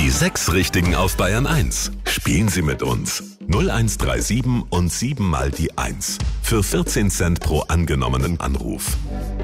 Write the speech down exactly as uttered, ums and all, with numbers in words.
Die sechs Richtigen auf Bayern eins. Spielen Sie mit uns. null eins drei sieben und sieben mal die eins. Für vierzehn Cent pro angenommenen Anruf.